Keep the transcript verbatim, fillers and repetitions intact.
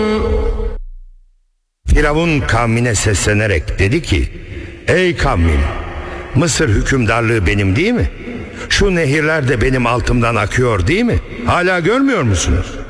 Firavun kavmine seslenerek dedi ki: ey kavmim, Mısır hükümdarlığı benim değil mi? Şu nehirler de benim altımdan akıyor değil mi? Hala görmüyor musunuz?